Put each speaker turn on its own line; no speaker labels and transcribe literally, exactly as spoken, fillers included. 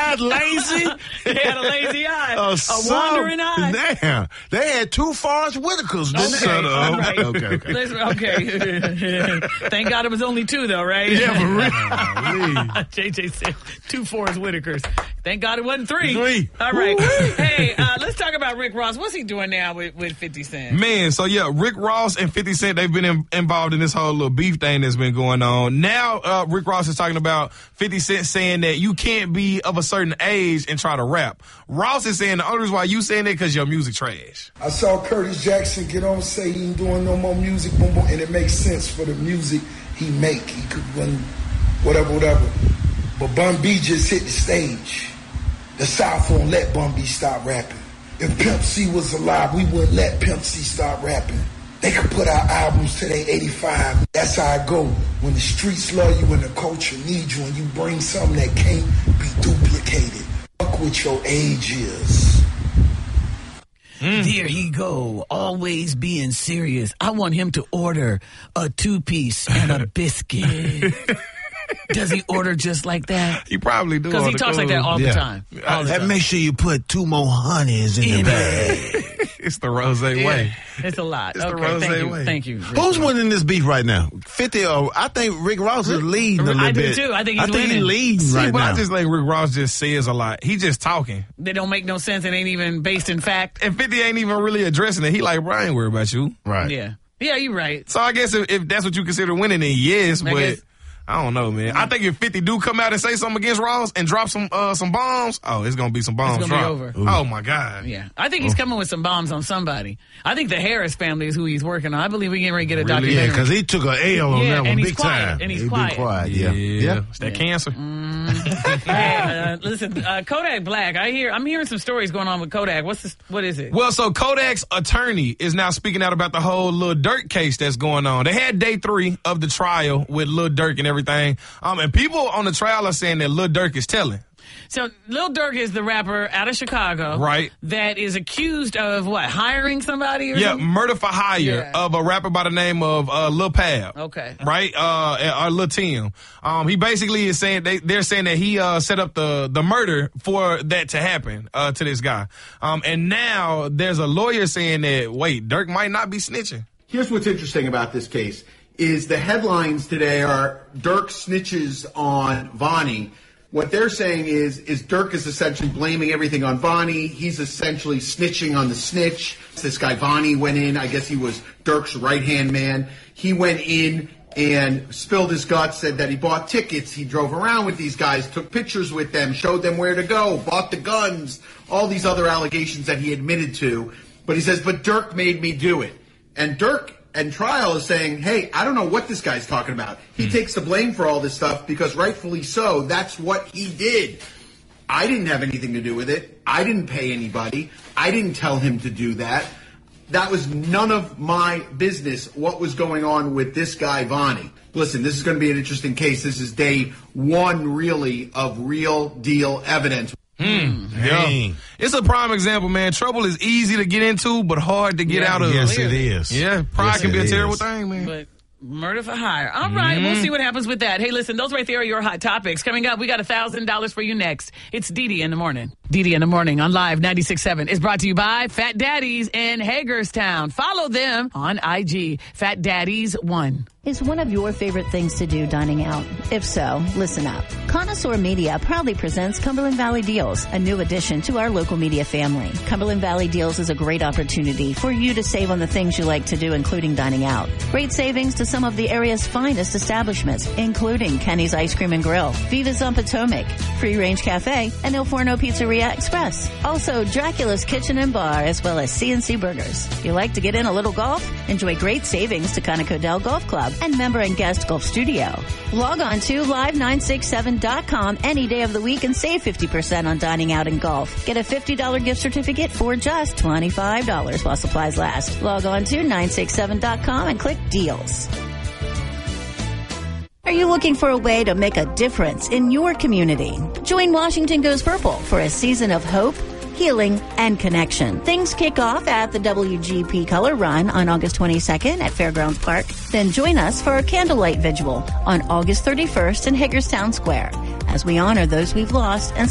eyed, lazy.
They had a lazy eye,
Uh,
a
some-
wandering eye.
Damn. They had two Forrest Whitakers. Didn't
Okay,
they?
all right.
Okay, okay.
Listen, okay. Thank God it was only two, though, right?
Yeah, for real.
J J said two Forrest Whitakers. Thank God it wasn't three.
Three.
All right.
Woo-wee.
Hey, uh, let's talk about Rick Ross. What's he doing now with, with fifty Cent?
Man, so yeah, Rick Ross and fifty Cent, they've been in, involved in this whole little beef thing that's been going on. Now, uh, Rick Ross is talking about fifty Cent saying that you can't be of a certain age and try to rap. Ross is saying the only reason why you saying that because your music trash.
I saw Curtis Jackson get on and say he ain't doing no more music, boom, boom, and it makes sense for the music he make. He could run whatever, whatever. But Bun B just hit the stage. The South won't let Bun B stop rapping. If Pimp C was alive, we wouldn't let Pimp C stop rapping. They could put out albums till they eighty-five. That's how I go. When the streets love you and the culture needs you and you bring something that can't be duplicated. Fuck what your age is.
Mm. There he go, always being serious. I want him to order a two-piece and a biscuit. Does he order just like that?
He probably do.
Because he talks like that all
Yeah.
the time. All the
And
time.
make sure you put two more honeys in,
In
the bag.
It's the rose
Yeah.
way.
It's a lot.
It's the
okay,
rose
thank you.
way.
Thank you. Rick
Who's
Ross.
winning this beef right now? fifty or I think Rick Ross is leading a little
I do
bit.
too. I think he's
I think
winning.
he's leading
See,
right
but
now.
I just think Rick Ross just says a lot. He just talking.
They don't make no sense and ain't even based in fact.
And fifty ain't even really addressing it. He like, bro, I ain't worried about you.
right.
Yeah. Yeah, you're right.
So I guess if, if that's what you consider winning, then yes,
I
but
guess-
I don't know, man. I think if fifty do come out and say something against Ross and drop some uh, some bombs, oh, it's gonna be some bombs.
It's gonna be
dropped.
over.
Oh my God.
Yeah. I think he's coming with some bombs on somebody. I think the Harris family is who he's working on. I believe we're getting ready to get a
Yeah,
documentary.
because he took an L on
Yeah,
that one
and he's
big
quiet,
time.
and he's
He been
quiet.
quiet. Yeah. Yeah.
It's that cancer.
Hey, uh, listen, uh, Kodak Black. I hear. I'm hearing some stories going on with Kodak. What's this? What is it?
Well, so Kodak's attorney is now speaking out about the whole Lil Durk case that's going on. They had day three of the trial with Lil Durk and everything. Um, and people on the trial are saying that Lil Durk is telling.
So Lil Durk is the rapper out of Chicago,
Right.
That is accused of what? Hiring somebody? Or
Yeah,
something?
murder for hire
Yeah.
of a rapper by the name of uh, Lil Pab.
Okay.
Right? Uh, or Lil Tim. Um, he basically is saying, they, they're saying that he uh, set up the, the murder for that to happen uh, to this guy. Um, and now there's a lawyer saying that, wait, Durk might not be snitching.
Here's what's interesting about this case is the headlines today are Durk snitches on Vonnie. What they're saying is, is Durk is essentially blaming everything on Vonnie. He's essentially snitching on the snitch. This guy Vonnie went in. I guess he was Durk's right-hand man. He went in and spilled his guts, said that he bought tickets. He drove around with these guys, took pictures with them, showed them where to go, bought the guns, all these other allegations that he admitted to. But he says, but Durk made me do it. And Durk and trial is saying, hey, I don't know what this guy's talking about. He mm. takes the blame for all this stuff because rightfully so, that's what he did. I didn't have anything to do with it. I didn't pay anybody. I didn't tell him to do that. That was none of my business what was going on with this guy, Vonnie. Listen, this is going to be an interesting case. This is day one, really, of real deal evidence.
Mm, yeah. It's a prime example, man. Trouble is easy to get into, but hard to get
Yeah.
out of.
Yes, it is.
Yeah, pride
Yes,
can be
it
a terrible
is.
thing, man.
But murder for hire. All right, mm. we'll see what happens with that. Hey, listen, those right there are your hot topics. Coming up, we got one thousand dollars for you next. It's Didi in the Morning. Didi in the Morning on Live ninety-six point seven is brought to you by Fat Daddies in Hagerstown. Follow them on I G, Fat Daddies one.
Is one of your favorite things to do dining out? If so, listen up. Connoisseur Media proudly presents Cumberland Valley Deals, a new addition to our local media family. Cumberland Valley Deals is a great opportunity for you to save on the things you like to do, including dining out. Great savings to some of the area's finest establishments, including Kenny's Ice Cream and Grill, Viva's on Potomac, Free Range Cafe, and Il Forno Pizzeria Express. Also, Dracula's Kitchen and Bar, as well as C and C Burgers. You like to get in a little golf? Enjoy great savings to Conoco Dell Golf Club and member and guest golf studio. Log on to live nine six seven dot com any day of the week and save fifty percent on dining out and golf. Get a fifty dollars gift certificate for just twenty-five dollars while supplies last. Log on to nine six seven dot com and click deals. Are you looking for a way to make a difference in your community? Join Washington Goes Purple for a season of hope, healing, and connection. Things kick off at the W G P Color Run on August twenty-second at Fairgrounds Park. Then join us for a candlelight vigil on August thirty-first in Hagerstown Square as we honor those we've lost and